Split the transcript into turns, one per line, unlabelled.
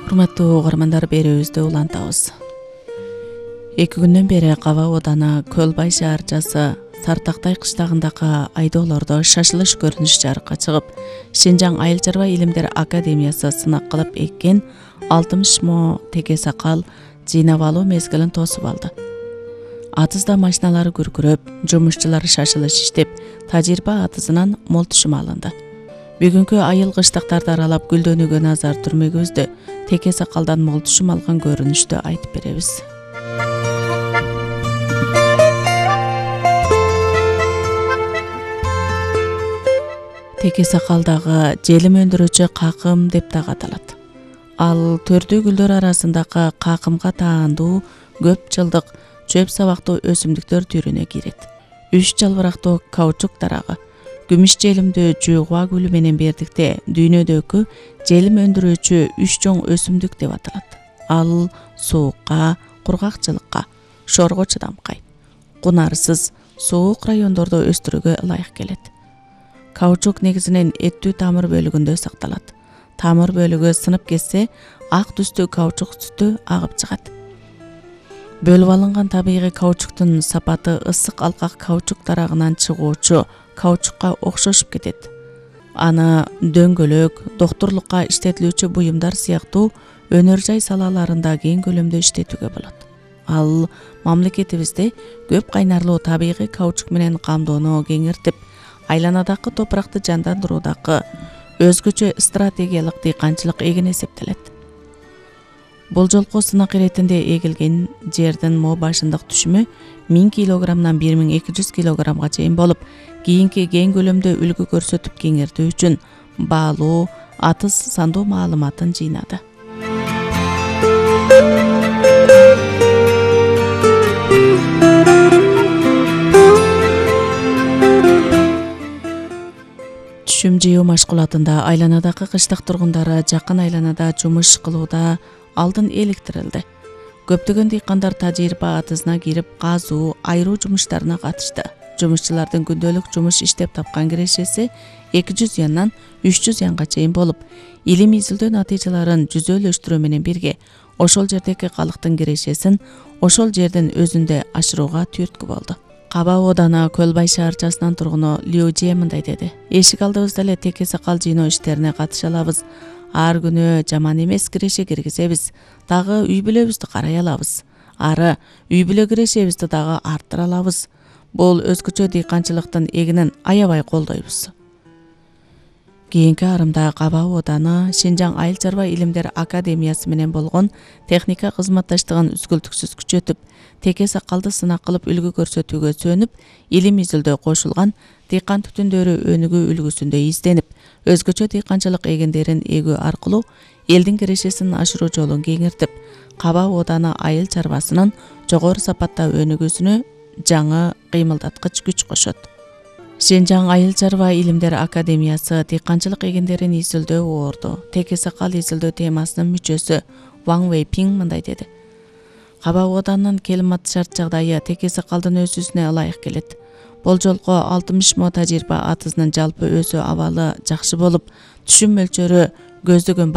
Урматтуу угармандар, берүүбүздү улантабыз. 2 күндөн бери Каба Ооданы Көлбай шаарчасы Сартактай кыштагындагы айдоолордо шашылыш көрүнүш жарыкка чыгып, Шинжаң Айыл чарба илимдер академиясы сынак кылып эккен 60 мо теке сакал жыйнап алуу мезгилин тосуп алды. Атызда машиналары күркүрөп, жумушчулар шашылыш иштеп, тажрыйба атызынан мол түшүм алынды. Бүгүнкү айыл кыштактарды аралап гүлдөнүүгө назар түрмөгүбүздө теке сакалдан мол түшүм алган көрүнүштү айтып беребиз. Теке сакалдагы желим өндүрүүчү какым деп дагы аталат. Ал төрдүү гүлдөр арасындагы какымга таандуу көп жылдык чөп сабактуу өсүмдүктөр түрүнө кирет. 3 жалбырактуу каучук дарагы, күмүш желимдүү жуугуа гүлү менен бирдикте дүйнөдөгү желим өндүрүүчү 3 чоң өсүмдүк деп аталат. Ал суукка, кургакчылыкка, шорго чыдамкай, кунарсыз, суук райондордо өстүрүүгө ылайык келет. Каучук негизинен эттүү тамыр бөлүгүндө сакталат. Тамыр бөлүгү сынып кетсе, ак түстүү каучук сүтү агып чыгат. Бөлүп алынган табигый каучуктун сапаты ысык алкак каучук дарагынан чыгуучу каучукка окшошуп кетет. Аны дөңгөлөк, доктурлукка иштетилүүчү буюмдар сыяктуу өнөр жай салаларында кең көлөмдө иштетүүгө болот. Ал мамлекетибизде көп кайнарлуу табигый каучук менен камдоону кеңиртип, айланадагы топуракты жандандыруудагы өзгөчө стратегиялык дыйканчылык эгин эсептелет. Бул жолку сынак иретинде эгилген жердин мо башындык түшүмү 1000 килограммдан 1200 килограммга чейин болуп, кийинки кең көлөмдө үлгү көрсөтүп кеңиртүү үчүн баалуу, атыз сандуу маалыматын жыйнады. Түшүм жыйуу машкулатында айланадагы кыштак тургундары жакын айланада жумуш кылууда алдын эликтирилди. Көптөгөн дыйкандар тажрыйба атызына кирип, казуу, айыруу жумуштарына катышты. Жумушчулардын күндөлүк жумуш иштеп тапкан кирешеси 200 яндан 300 янга чейин болуп, илим изилдөө натыйжаларын жүзөлөштүрүү менен бирге ошол жердеги калктын кирешесин ошол жердин өзүндө ашырууга түрткү болду. Каба Ооданы Көлбай шаарчасынын тургуну Лю Же мындай деди: "Эшик алдыбызда эле теке сакал жыйноо иштерине катыша алабыз. Ар күнү жаман эмес киреше киргизебиз. Дагы үй бүлөбүздү карай алабыз. Ары үй бүлө кирешебизди дагы арттыра алабыз. Бул өзгөчө дыйканчылыктын эгинин аябай колдойбуз." Кийинки арымда Каба Ооданы Шинжаң Айыл чарба илимдер академиясы менен болгон техника кызматташтыгын үзгүлтүксүз күчөтүп, теке сакалды сынак кылып үлгү көрсөтүүгө сөнүп, илим изилдөө кошулган дыйкан түтүндөрү өнүгүү үлгүсүндө изденип, өзгөчө дыйканчылык эгиндерин эгүү аркылуу элдин кирешесин ашыруу жолун кеңиртип, Каба Ооданы айыл чарбасынын жогору сапатта өнүгүүсүнө жаңы кыймылдаткыч күч кошот. Шинжаң Айыл чарба илимдер академиясы дыйканчылык эгиндерин изилдөө орду теке сакал изилдөө темасынын мүчөсү Ван Вейпинг мындай деди: "Каба Ооданын климат шарт жагдайы теке сакалдын өсүүсүнө ылайык келет. Бул жолку 60 мо тажрыйба атызынын жалпы өсүү абалы жакшы болуп, түшүм мөлчөрү көздөгөн